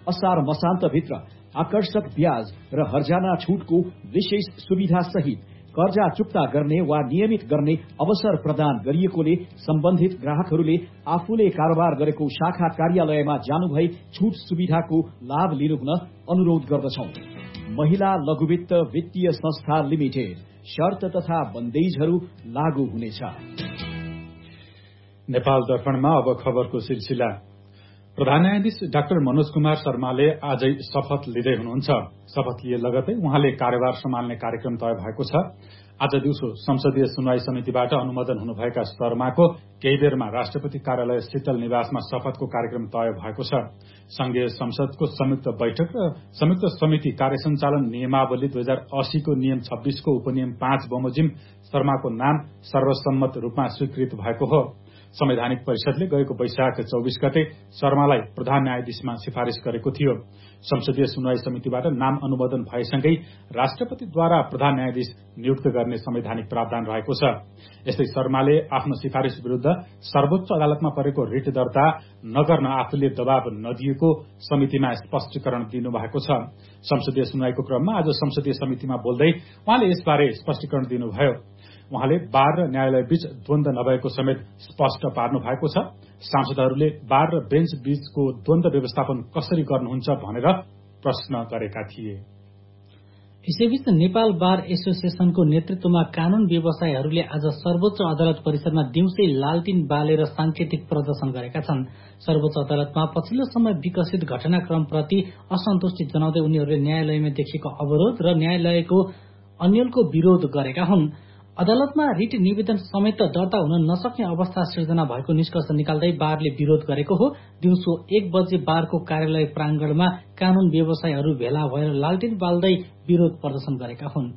असार मसान्तभित्र आकर्षक ब्याज र हर्जाना छुटको विशेष सुविधा सहित कर्जा चुक्ता गर्ने वा नियमित गर्ने अवसर प्रदान गरिएकोले सम्बन्धित ग्राहकहरूले आफूले कारोबार गरेको शाखा कार्यालयमा जानुभई छुट सुविधाको लाभ लिनुहुन अनुरोध गर्दछौं। महिला लघुवित्त वित्तीय संस्था लिमिटेड शर्त तथा बन्देजहरू लागू हुनेछ। नेपाल दर्पणमा अब खबरको सिलसिला। प्रधान न्यायाधीश डाक्टर मनोज कुमार शर्माले आजै शपथ लिँदै हुनुहुन्छ। शपथ लिए लगतै उहाँले कार्यभार सम्हाल्ने कार्यक्रम तय भएको छ। आज दिउँसो संसदीय सुनवाई समितिबाट अनुमोदन हुनुभएका शर्माको केही बेरमा राष्ट्रपति कार्यालय शीतल निवासमा शपथको कार्यक्रम तय भएको छ। संघीय संसदको संयुक्त बैठक र संयुक्त समिति कार्य सञ्चालन नियमावली 2080 को नियम 26 को उपनियम 5 बमोजिम शर्माको नाम सर्वसम्मत रूपमा स्वीकृत भएको हो। संवैधानिक परिषदले गएको वैशाख 24 गते शर्मालाई प्रधान न्यायाधीशमा सिफारिश गरेको थियो। संसदीय सुनवाई समितिबाट नाम अनुमोदन भएसँगै राष्ट्रपतिद्वारा प्रधान न्यायाधीश नियुक्त गर्ने संवैधानिक प्रावधान रहेको छ। यस्तै शर्माले आफ्नो सिफारिश विरूद्ध सर्वोच्च अदालतमा परेको रिट दर्ता नगर्न आफूले दबाव नदिएको समितिमा स्पष्टीकरण दिनुभएको छ। संसदीय सुनवाईको क्रममा आज संसदीय समितिमा बोल्दै उहाँले यसबारे स्पष्टीकरण दिनुभयो। उहाँले बार र न्यायालय बीच द्वन्द्व नभएको समेत स्पष्ट पार्नु भएको छ। सांसदहरूले बार र बेन्च बीचको द्वन्द्व व्यवस्थापन कसरी गर्नुहुन्छ भनेर प्रश्न गरेका थिए। यसैबीच नेपाल बार एसोसिएशनको नेतृत्वमा कानून व्यवसायीहरूले आज सर्वोच्च अदालत परिसरमा दिउँसै लालटिन बालेर सांकेतिक प्रदर्शन गरेका छन्। सर्वोच्च अदालतमा पछिल्लो समय विकसित घटनाक्रमप्रति असन्तुष्टि जनाउँदै उनीहरूले न्यायालयमा देखिएको अवरोध र न्यायालयको अन्यलको विरोध गरेका हुन्। अदालतमा रिट निवेदन समेत दर्ता हुन नसक्ने अवस्था सिर्जना भएको निष्कर्ष निकाल्दै बारले विरोध गरेको हो। दिउँसो 1 बजे बारको कार्यालय प्राङ्गणमा कानून व्यवसायीहरू भेला भएर लालटिन बाल्दै विरोध प्रदर्शन गरेका हुन्।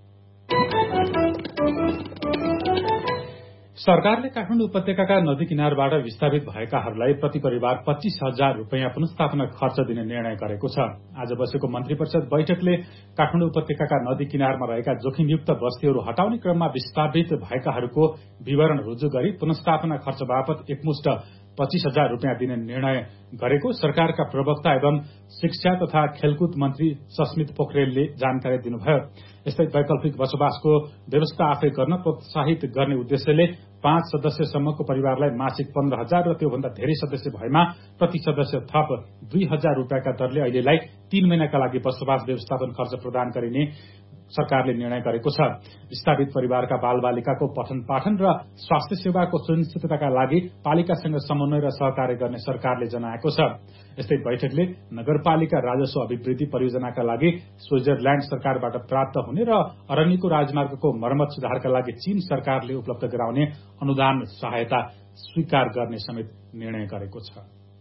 सरकारले काठमाडौँ उपत्यकाका नदी किनारबाट विस्थापित भएकाहरूलाई प्रति परिवार 25,000 रूपियाँ पुनर्स्थापना खर्च दिने निर्णय गरेको छ। आज बसेको मन्त्री परिषद बैठकले काठमाडौँ उपत्यकाका नदी किनारमा रहेका जोखिमयुक्त बस्तीहरू हटाउने क्रममा विस्थापित भएकाहरूको विवरण रुजु गरी पुनर्स्थापना खर्च बापत एकमुष्ट 25,000 रूपियाँ दिने निर्णय गरेको सरकारका प्रवक्ता एवं शिक्षा तथा खेलकुद मन्त्री सस्मित पोखरेलले जानकारी दिनुभयो। यस्तै वैकल्पिक बसोबासको व्यवस्था आफै गर्न प्रोत्साहित गर्ने उद्देश्यले 5 सदस्यसम्मको परिवारलाई मासिक 15,000 र त्योभन्दा धेरै सदस्य भएमा प्रति सदस्य थप 2,000 रूपियाँका दरले अहिलेलाई 3 महिनाका लागि बसोबास व्यवस्थापन खर्च प्रदान गरिने सरकारले निर्णय गरेको छ। विस्थापित परिवारका बालबालिकाको पठन पाठन र स्वास्थ्य सेवाको सुनिश्चितताका लागि पालिकासँग समन्वय र सहकार्य गर्ने सरकारले जनाएको छ। यस्तै बैठकले नगरपालिका राजस्व अभिवृद्धि परियोजनाका लागि स्विजरल्याण्ड सरकारबाट प्राप्त हुने र अरण्यको राजमार्गको मर्मत सुधारका लागि चीन सरकारले उपलब्ध गराउने अनुदान सहायता स्वीकार गर्ने समेत निर्णय गरेको छ।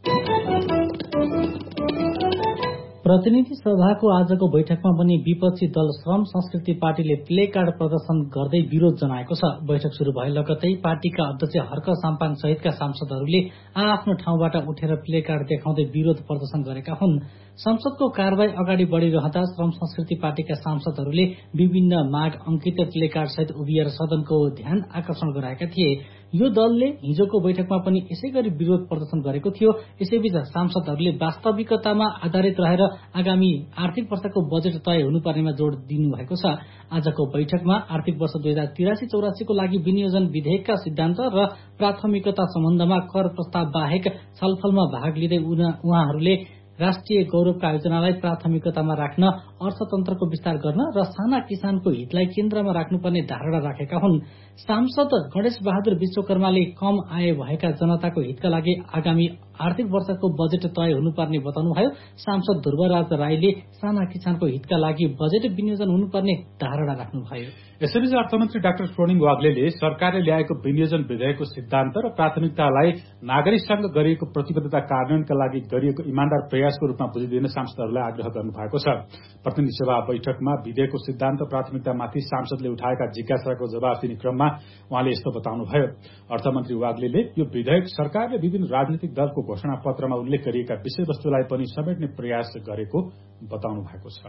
प्रतिनिधि सभाको आजको बैठकमा पनि विपक्षी दल श्रम संस्कृति पार्टीले प्ले कार्ड प्रदर्शन गर्दै विरोध जनाएको छ। बैठक शुरू भए लगतै पार्टीका अध्यक्ष हर्क साम्पाङ सहितका सांसदहरूले आफ्नो ठाउँबाट उठेर प्ले कार्ड देखाउँदै विरोध प्रदर्शन गरेका हुन्। संसदको कार्यवाही अगाडि बढ़िरहँदा श्रम संस्कृति पार्टीका सांसदहरूले विभिन्न माग अंकित प्ले कार्ड सहित उभिएर सदनको ध्यान आकर्षण गराएका थिए। यो दलले हिजोको बैठकमा पनि यसै गरी विरोध प्रदर्शन गरेको थियो। यसैबीच सांसदहरूले वास्तविकतामा आधारित रहेर आगामी आर्थिक वर्षको बजेट तय हुनुपर्नेमा जोड़ दिनुभएको छ। आजको बैठकमा आर्थिक वर्ष 2083-84 को लागि विनियोजन विधेयकका सिद्धान्त र प्राथमिकता सम्बन्धमा कर प्रस्ताव बाहेक छलफलमा भाग लिँदै उहाँहरूले राष्ट्रिय गौरवका आयोजनालाई प्राथमिकतामा राख्न, अर्थतन्त्रको विस्तार गर्न र साना किसानको हितलाई केन्द्रमा राख्नुपर्ने धारणा राखेका हुन्। सांसद गणेश बहादुर विश्वकर्माले कम आय भएका जनताको हितका लागि आगामी आर्थिक वर्षको बजेट तय हुनुपर्ने बताउनुभयो। सांसद ध्रुवराज राईले साना किसानको हितका लागि बजेट विनियोजन हुनुपर्ने धारणा राख्नुभयो। यसैबीच अर्थमन्त्री डाक्टर स्वर्णिम वाग्लेले सरकारले ल्याएको विनियोजन विधेयकको सिद्धान्त र प्राथमिकतालाई नागरिकसँग गरिएको प्रतिबद्धता कार्यान्वयनका लागि गरिएको इमानदार प्रयासको रूपमा बुझिदिन सांसदहरूलाई आग्रह गर्नुभएको छ। प्रतिनिधि सभा बैठकमा विधेयकको सिद्धान्त प्राथमिकतामाथि सांसदले उठाएका जिज्ञासाको जवाफ दिने क्रममा उहाँले यस्तो बताउनुभयो। अर्थमन्त्री वाग्लेले यो विधेयक सरकारले विभिन्न राजनीतिक दलको घोषणा पत्रमा उल्लेख गरिएका विषयवस्तुलाई पनि समेट्ने प्रयास गरेको बताउनु भएको छ।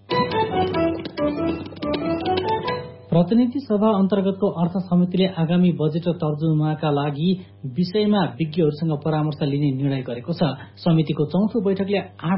प्रतिनिधि सभा अन्तर्गतको अर्थ समितिले आगामी बजेट तर्जुमाका लागि विषयमा विज्ञहरूसँग परामर्श लिने निर्णय गरेको छ। समितिको चौथो बैठकले 8